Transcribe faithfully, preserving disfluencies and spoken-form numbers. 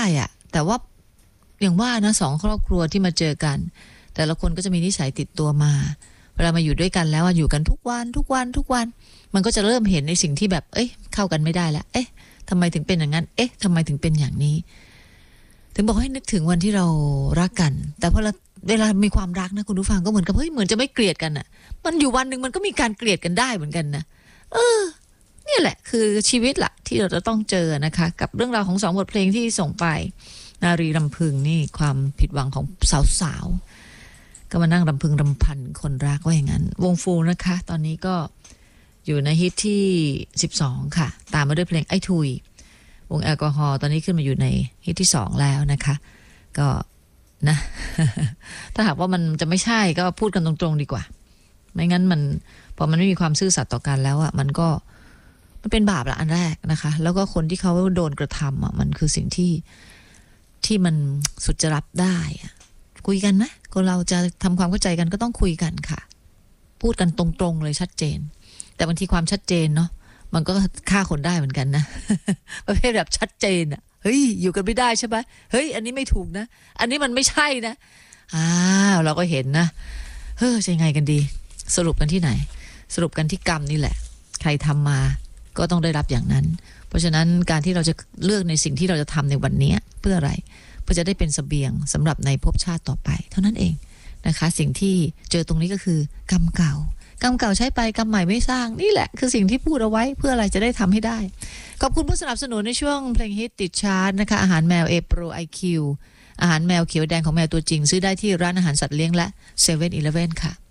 อะแต่ว่าอย่างว่านะสองครอบครัวที่มาเจอกันแต่ละคนก็จะมีนิสัยติดตัวมาเวลามาอยู่ด้วยกันแล้วอยู่กันทุกวันทุกวันทุกวันมันก็จะเริ่มเห็นในสิ่งที่แบบเอ้ยเข้ากันไม่ได้แล้วเอ๊ะทำไมถึงเป็นอย่างนั้นเอ๊ะทำไมถึงเป็นอย่างนี้ถึงบอกให้นึกถึงวันที่เรารักกันแต่พอเราเวลามีความรักนะคุณผู้ฟังก็เหมือนกับเฮ้ยเหมือนจะไม่เกลียดกันอ่ะมันอยู่วันนึงมันก็มีการเกลียดกันได้เหมือนกันนะเออนี่แหละคือชีวิตละที่เราจะต้องเจอนะคะกับเรื่องราวของสองบทเพลงที่ส่งไปนารีรำพึงนี่ความผิดหวังของสาวๆก็มานั่งรำพึงรำพันคนรักว่าอย่างนั้นวงฟูนะคะตอนนี้ก็อยู่ในฮิตที่สิบสองค่ะตามมาด้วยเพลงไอ้ทุยวงแอลกอฮอล์ตอนนี้ขึ้นมาอยู่ในฮิตที่สองแล้วนะคะก็นะถ้าหากว่ามันจะไม่ใช่ก็พูดกันตรงๆดีกว่าไม่งั้นมันพอมันไม่มีความซื่อสัตย์ต่อกันแล้วอ่ะมันก็มันเป็นบาปละอันแรกนะคะแล้วก็คนที่เขาโดนกระทำอ่ะมันคือสิ่งที่ที่มันสุดจะรับได้คุยกันนะคนเราจะทำความเข้าใจกันก็ต้องคุยกันค่ะพูดกันตรงๆเลยชัดเจนแต่บางทีความชัดเจนเนาะมันก็ฆ่าคนได้เหมือนกันนะประเภทแบบชัดเจนอ่ะเฮ้ยอยู่กันไม่ได้ใช่ไหมเฮ้ยอันนี้ไม่ถูกนะอันนี้มันไม่ใช่นะอ้าวเราก็เห็นนะเฮ้ยจะยังไงกันดีสรุปกันที่ไหนสรุปกันที่กรรมนี่แหละใครทำมาก็ต้องได้รับอย่างนั้นเพราะฉะนั้นการที่เราจะเลือกในสิ่งที่เราจะทำในวันนี้เพื่ออะไรเพื่อจะได้เป็นเสบียงสำหรับในภพชาติต่อไปเท่านั้นเองนะคะสิ่งที่เจอตรงนี้ก็คือกรรมเก่ากรรมเก่าใช้ไปกรรมใหม่ไม่สร้างนี่แหละคือสิ่งที่พูดเอาไว้เพื่ออะไรจะได้ทำให้ได้ขอบคุณผู้สนับสนุนในช่วงเพลงฮิตติดชาร์ตนะคะอาหารแมว A Pro ไอ คิว อาหารแมวเขียวแดงของแมวตัวจริงซื้อได้ที่ร้านอาหารสัตว์เลี้ยงและ เซเว่น อีเลฟเว่น ค่ะ